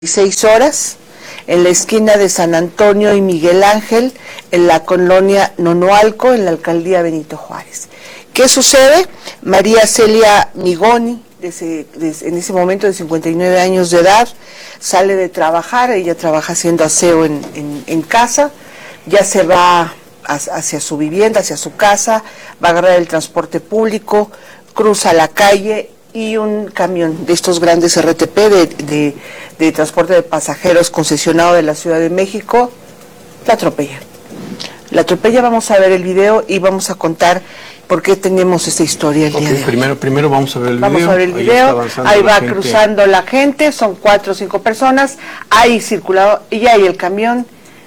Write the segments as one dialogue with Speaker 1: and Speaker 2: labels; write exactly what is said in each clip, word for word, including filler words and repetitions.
Speaker 1: seis horas en la esquina de San Antonio y Miguel Ángel, en la colonia Nonoalco, en la alcaldía Benito Juárez. ¿Qué sucede? María Celia Migoni, de ese, de, en ese momento de cincuenta y nueve años de edad, sale de trabajar, ella trabaja haciendo aseo en, en, en casa, ya se va hacia su vivienda, hacia su casa, va a agarrar el transporte público, cruza la calle y un camión de estos grandes R T P de, de, de transporte de pasajeros concesionado de la Ciudad de México, la atropella. La atropella, vamos a ver el video y vamos a contar por qué tenemos esta historia el
Speaker 2: okay,
Speaker 1: día de hoy.
Speaker 2: Primero, primero vamos a ver el
Speaker 1: vamos
Speaker 2: video.
Speaker 1: Vamos a ver el video, ahí, ahí va gente. cruzando la gente, son cuatro o cinco personas, hay circulador y ahí el camión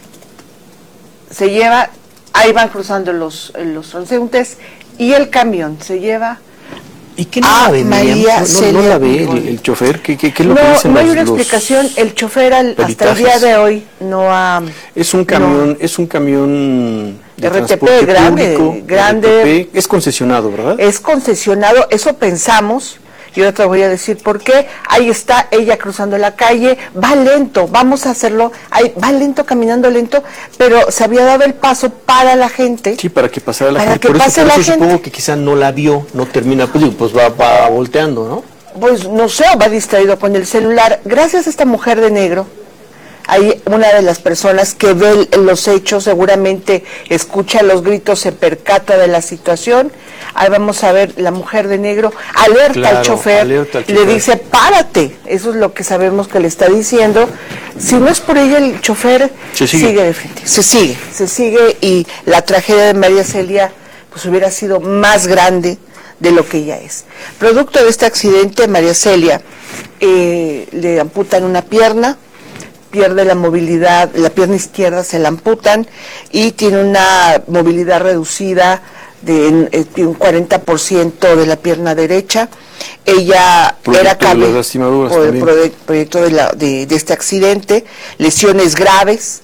Speaker 1: se lleva, ahí van cruzando los, los transeúntes y el camión se lleva...
Speaker 2: ¿Y qué no la ve,
Speaker 1: María
Speaker 2: no, no, no la ve el, el chofer? ¿Qué, qué, qué es lo
Speaker 1: no,
Speaker 2: que dicen
Speaker 1: no hay
Speaker 2: los,
Speaker 1: una explicación, el chofer al, hasta el día de hoy no ha...
Speaker 2: Es un camión, no, es un camión de
Speaker 1: R T P
Speaker 2: transporte
Speaker 1: grande,
Speaker 2: público,
Speaker 1: grande,
Speaker 2: R T P, es concesionado, ¿verdad?
Speaker 1: Es concesionado, eso pensamos. Yo te voy a decir por qué. Ahí está ella cruzando la calle, va lento, vamos a hacerlo, ahí, va lento, caminando lento, pero se había dado el paso para la gente.
Speaker 2: Sí, para que pasara la
Speaker 1: para
Speaker 2: gente.
Speaker 1: Que
Speaker 2: por
Speaker 1: pase
Speaker 2: eso, por
Speaker 1: la
Speaker 2: eso
Speaker 1: gente.
Speaker 2: Supongo que quizá no la vio, no termina, pues, digo, pues va, va volteando, ¿no?
Speaker 1: Pues no sé, va distraído con el celular. Gracias a esta mujer de negro, hay una de las personas que ve los hechos, seguramente escucha los gritos, se percata de la situación. Ahí vamos a ver la mujer de negro, alerta,
Speaker 2: claro,
Speaker 1: al chofer,
Speaker 2: alerta al
Speaker 1: le
Speaker 2: chofer.
Speaker 1: dice, párate. Eso es lo que sabemos que le está diciendo. Si no es por ella, el chofer
Speaker 2: se sigue.
Speaker 1: sigue de frente. Se sigue, se sigue y la tragedia de María Celia pues hubiera sido más grande de lo que ella es. Producto de este accidente, María Celia eh, le amputan una pierna, pierde la movilidad, la pierna izquierda se la amputan y tiene una movilidad reducida de, de un cuarenta por ciento de la pierna derecha. Ella
Speaker 2: proyecto
Speaker 1: era cabeza
Speaker 2: por
Speaker 1: el proyecto, proyecto de, la, de, de este accidente, lesiones graves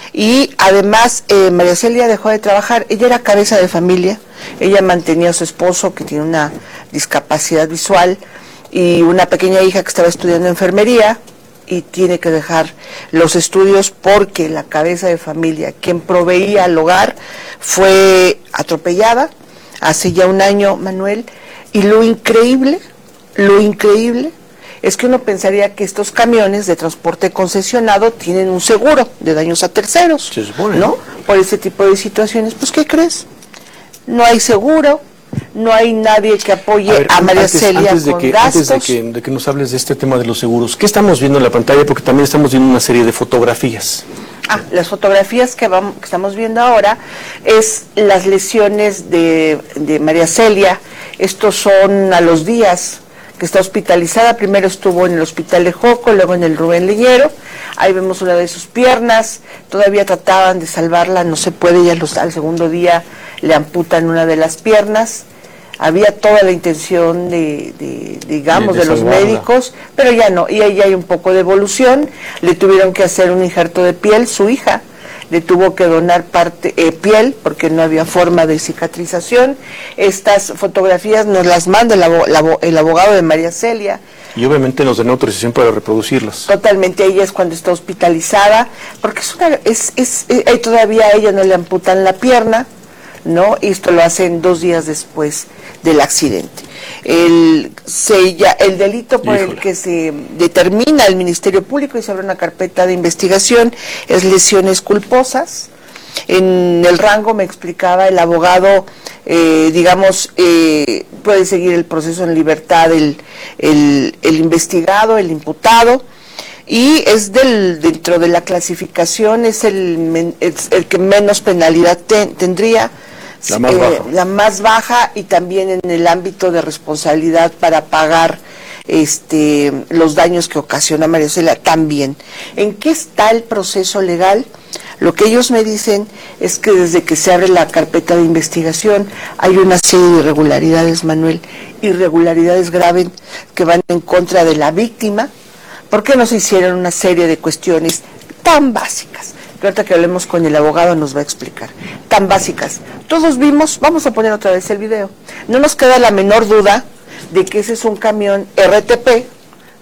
Speaker 1: y además eh, María Celia dejó de trabajar. Ella era cabeza de familia, ella mantenía a su esposo que tiene una discapacidad visual y una pequeña hija que estaba estudiando enfermería y tiene que dejar los estudios porque la cabeza de familia, quien proveía al hogar, fue atropellada hace ya un año, Manuel, y lo increíble, lo increíble es que uno pensaría que estos camiones de transporte concesionado tienen un seguro de daños a terceros,
Speaker 2: se supone,
Speaker 1: ¿no?
Speaker 2: ¿no?
Speaker 1: Por ese tipo de situaciones, pues ¿qué crees? No hay seguro. No hay nadie que apoye a, ver, a María
Speaker 2: antes,
Speaker 1: Celia
Speaker 2: antes de
Speaker 1: con
Speaker 2: que,
Speaker 1: gastos.
Speaker 2: Antes de que, de que nos hables de este tema de los seguros, ¿qué estamos viendo en la pantalla? Porque también estamos viendo una serie de fotografías.
Speaker 1: Ah, las fotografías que, vamos, que estamos viendo ahora es las lesiones de, de María Celia. Estos son a los días que está hospitalizada. Primero estuvo en el hospital de Joco, luego en el Rubén Leñero. Ahí vemos una de sus piernas. Todavía trataban de salvarla, no se puede. Ya los, al segundo día le amputan una de las piernas. Había toda la intención de, de digamos, de, de los salvarla. médicos, pero ya no. Y ahí hay un poco de evolución. Le tuvieron que hacer un injerto de piel. Su hija le tuvo que donar parte eh, piel porque no había forma de cicatrización. Estas fotografías nos las manda el, abo la, el abogado de María Celia.
Speaker 2: Y obviamente nos den autorización para reproducirlas.
Speaker 1: Totalmente, ella es cuando está hospitalizada, porque es una, es, es, eh, todavía a ella no le amputan la pierna, ¿no? Y esto lo hacen dos días después del accidente. El, se, ya, el delito por Híjole. el que se determina el Ministerio Público y se abre una carpeta de investigación es lesiones culposas. En el rango me explicaba el abogado, eh, digamos, eh, puede seguir el proceso en libertad el, el, el investigado, el imputado, y es del dentro de la clasificación, es el, es el que menos penalidad te, tendría,
Speaker 2: la más, eh,
Speaker 1: la más baja, y también en el ámbito de responsabilidad para pagar este los daños que ocasiona María Celia también. ¿En qué está el proceso legal? Lo que ellos me dicen es que desde que se abre la carpeta de investigación hay una serie de irregularidades, Manuel, irregularidades graves que van en contra de la víctima. ¿Por qué no se hicieron una serie de cuestiones tan básicas? Que ahorita que hablemos con el abogado nos va a explicar. Tan básicas. Todos vimos, vamos a poner otra vez el video. No nos queda la menor duda de que ese es un camión R T P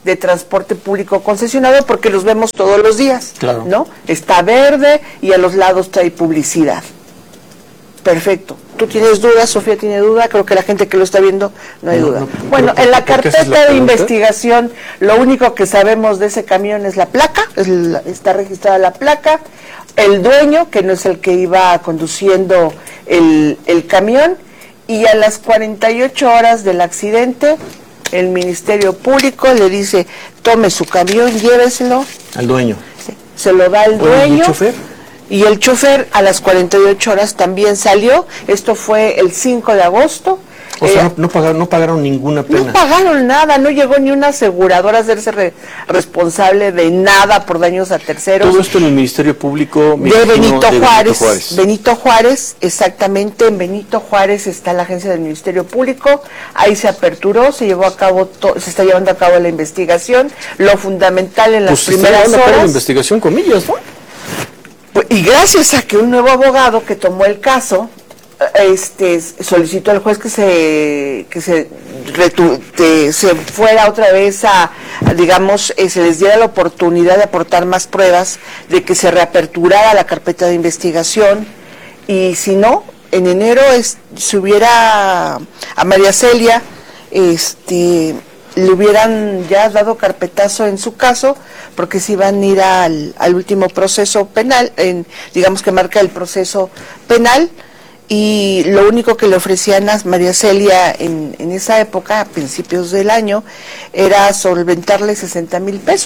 Speaker 1: de transporte público concesionado porque los vemos todos los días,
Speaker 2: claro.
Speaker 1: ¿no? Está verde y a los lados trae publicidad. Perfecto. ¿Tú tienes dudas? ¿Sofía tiene duda? Creo que la gente que lo está viendo no hay
Speaker 2: no,
Speaker 1: duda.
Speaker 2: No,
Speaker 1: bueno, en la carpeta
Speaker 2: la
Speaker 1: de investigación, lo único que sabemos de ese camión es la placa, es la, está registrada la placa, el dueño, que no es el que iba conduciendo el, el camión, y a las cuarenta y ocho horas del accidente, el Ministerio Público le dice, tome su camión, lléveselo.
Speaker 2: Al dueño.
Speaker 1: Se lo da al dueño.
Speaker 2: ¿Y el chofer?
Speaker 1: Y el chofer a las cuarenta y ocho horas también salió. Esto fue el cinco de agosto.
Speaker 2: O sea,
Speaker 1: eh,
Speaker 2: no, no, pagaron, no pagaron ninguna pena.
Speaker 1: No pagaron nada, no llegó ni una aseguradora a hacerse re, responsable de nada por daños a terceros.
Speaker 2: Todo esto en el Ministerio Público
Speaker 1: de Benito,
Speaker 2: de
Speaker 1: Juárez,
Speaker 2: Benito Juárez.
Speaker 1: Benito Juárez, exactamente, en Benito Juárez está la agencia del Ministerio Público, ahí se aperturó, se llevó a cabo, to, se está llevando a cabo la investigación, lo fundamental en las
Speaker 2: pues
Speaker 1: primeras
Speaker 2: se está llevando a cabo
Speaker 1: horas.
Speaker 2: la investigación, comillas, ¿no?
Speaker 1: Y gracias a que un nuevo abogado que tomó el caso, este solicitó al juez que se que se, retu, te, se fuera otra vez a, a digamos, eh, se les diera la oportunidad de aportar más pruebas, de que se reaperturara la carpeta de investigación, y si no, en enero es, se hubiera a María Celia, este le hubieran ya dado carpetazo en su caso, porque se iban a ir al, al último proceso penal, en, digamos que marca el proceso penal, y lo único que le ofrecían a María Celia en, en esa época, a principios del año, era solventarle sesenta mil pesos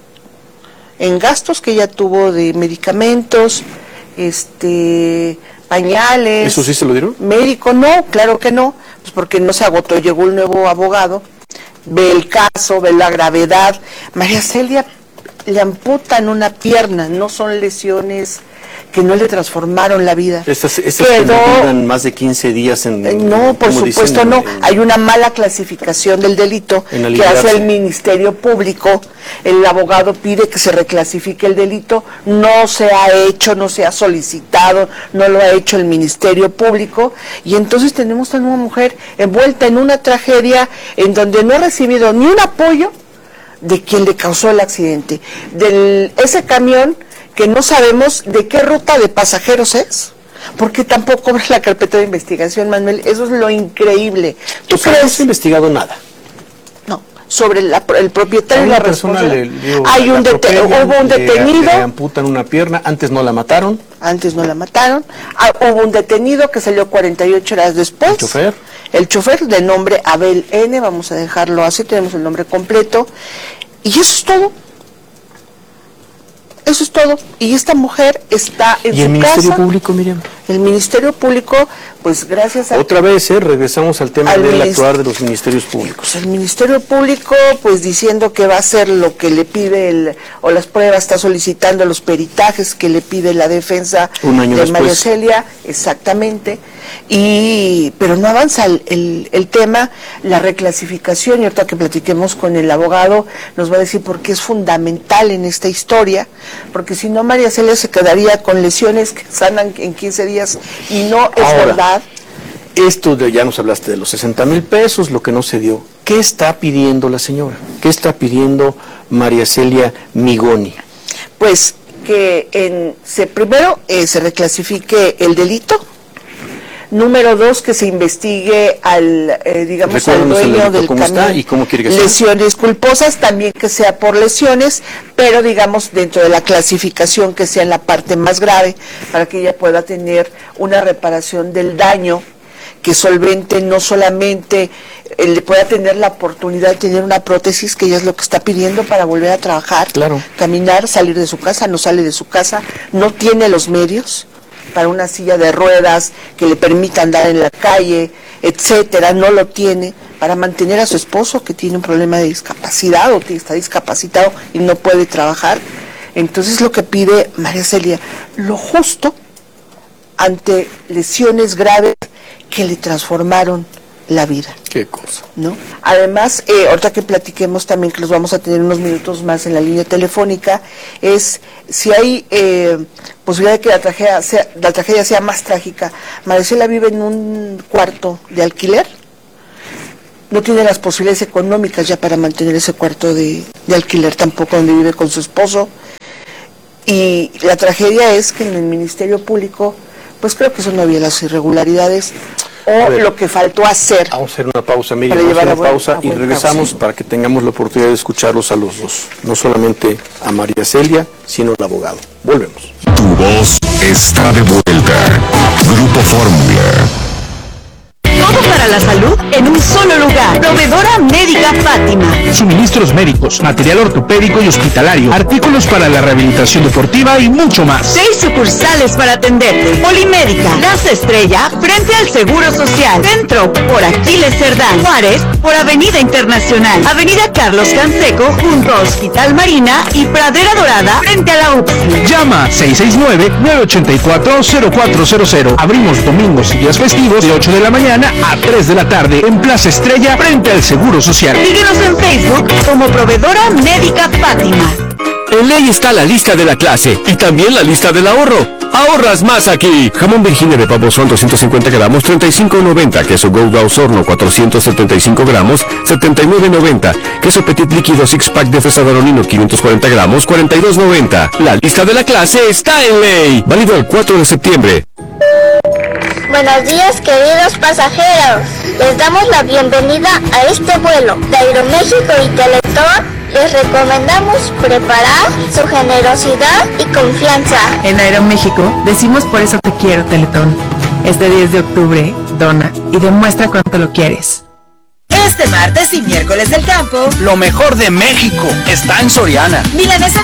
Speaker 1: en gastos que ella tuvo de medicamentos, este pañales.
Speaker 2: ¿Eso sí se lo dieron?
Speaker 1: Médico, no, claro que no, pues porque no se agotó, llegó un nuevo abogado, ve el caso, ve la gravedad. María Celia le amputan una pierna, no son lesiones que no le transformaron la vida.
Speaker 2: Estas, estas
Speaker 1: Quedó,
Speaker 2: que duran más de quince días en...
Speaker 1: No, por supuesto
Speaker 2: dicen,
Speaker 1: no.
Speaker 2: en,
Speaker 1: Hay una mala clasificación del delito que hace el Ministerio Público. El abogado pide que se reclasifique el delito. No se ha hecho, no se ha solicitado, no lo ha hecho el Ministerio Público. Y entonces tenemos a una mujer envuelta en una tragedia en donde no ha recibido ni un apoyo de quien le causó el accidente. Del, ese camión que no sabemos de qué ruta de pasajeros es, porque tampoco abre la carpeta de investigación, Manuel. Eso es lo increíble. ¿Tú
Speaker 2: o sea,
Speaker 1: crees?
Speaker 2: No se ha investigado nada.
Speaker 1: No, sobre la, el propietario y la responsabilidad.
Speaker 2: Le,
Speaker 1: Hay un dete hubo un detenido.
Speaker 2: Le, le amputan una pierna, antes no la mataron.
Speaker 1: Antes no la mataron. Ah, hubo un detenido que salió cuarenta y ocho horas después.
Speaker 2: ¿El chofer?
Speaker 1: El chofer, de nombre Abel N., vamos a dejarlo así, tenemos el nombre completo. Y eso es todo. Eso es todo. Y esta mujer está en su casa.
Speaker 2: ¿Y el Ministerio Público, Miriam?
Speaker 1: El Ministerio Público, pues gracias a...
Speaker 2: Otra vez, ¿eh? Regresamos al tema al del actuar de los ministerios públicos.
Speaker 1: Pues el Ministerio Público, pues diciendo que va a hacer lo que le pide, el, o las pruebas, está solicitando los peritajes que le pide la defensa
Speaker 2: Un año
Speaker 1: de
Speaker 2: después.
Speaker 1: María Celia, exactamente, y pero no avanza el, el, el tema, la reclasificación, y ahorita que platiquemos con el abogado, nos va a decir por qué es fundamental en esta historia, porque si no María Celia se quedaría con lesiones que sanan en quince días, y no es
Speaker 2: Ahora,
Speaker 1: verdad.
Speaker 2: Esto de, ya nos hablaste de los sesenta mil pesos, lo que no se dio. ¿Qué está pidiendo la señora? ¿Qué está pidiendo María Celia Migoni?
Speaker 1: Pues que en, se, primero eh, se reclasifique el delito. Número dos, que se investigue al, eh, digamos, al dueño del
Speaker 2: cómo está y cómo quiere que sea.
Speaker 1: Lesiones culposas, también que sea por lesiones, pero digamos dentro de la clasificación que sea en la parte más grave, para que ella pueda tener una reparación del daño que solvente, no solamente eh, le pueda tener la oportunidad de tener una prótesis, que ella es lo que está pidiendo para volver a trabajar,
Speaker 2: claro.
Speaker 1: Caminar, salir de su casa, no sale de su casa, no tiene los medios para una silla de ruedas que le permita andar en la calle, etcétera, no lo tiene, para mantener a su esposo que tiene un problema de discapacidad o está discapacitado y no puede trabajar. Entonces lo que pide María Celia, lo justo ante lesiones graves que le transformaron la vida.
Speaker 2: Qué cosa.
Speaker 1: ¿No? Además, eh, ahorita que platiquemos también, que los vamos a tener unos minutos más en la línea telefónica, es si hay eh, posibilidad de que la tragedia sea, la tragedia sea más trágica. María Celia vive en un cuarto de alquiler no tiene las posibilidades económicas ya para mantener ese cuarto de, de alquiler tampoco, donde vive con su esposo. Y la tragedia es que en el Ministerio Público, pues creo que eso no había las irregularidades o ver, lo que faltó hacer.
Speaker 2: Vamos a hacer una pausa, Miriam, vamos a hacer una buen, pausa y regresamos causa. Para que tengamos la oportunidad de escucharlos a los dos, no solamente a María Celia, sino al abogado. Volvemos.
Speaker 3: Tu voz está de vuelta. Grupo Fórmula.
Speaker 4: Todo para la salud en un solo lugar. Proveedora Médica Fátima.
Speaker 5: Suministros médicos, material ortopédico y hospitalario, artículos para la rehabilitación deportiva y mucho más.
Speaker 4: Seis sucursales para atenderte. Polimédica, Plaza Estrella, frente al Seguro Social. Centro, por Aquiles Cerdán. Juárez, por Avenida Internacional. Avenida Carlos Canseco, junto a Hospital Marina y Pradera Dorada, frente a la U P S I.
Speaker 5: Llama seis seis nueve, nueve ocho cuatro, cero cuatro cero cero. Abrimos domingos y días festivos de ocho de la mañana a tres de la tarde en Plaza Estrella frente al Seguro Social.
Speaker 4: Síguenos en Facebook como Proveedora Médica Fátima.
Speaker 6: En ley está la lista de la clase y también la lista del ahorro. Ahorras más aquí. Jamón Virginia de pavo son doscientos cincuenta gramos, treinta y cinco noventa. Queso Gouda Osorno, cuatrocientos setenta y cinco gramos, setenta y nueve noventa. Queso Petit líquido six pack de fresa Danonino, quinientos cuarenta gramos, cuarenta y dos noventa. La lista de la clase está en ley. Válido el cuatro de septiembre.
Speaker 7: Buenos días, queridos pasajeros. Les damos la bienvenida a este vuelo de Aeroméxico y Teletón. Les recomendamos preparar su generosidad y confianza.
Speaker 8: En Aeroméxico decimos por eso te quiero, Teletón. Este diez de octubre, dona y demuestra cuánto lo quieres.
Speaker 9: Este martes y miércoles del campo,
Speaker 10: lo mejor de México está en Soriana.
Speaker 9: Milanesa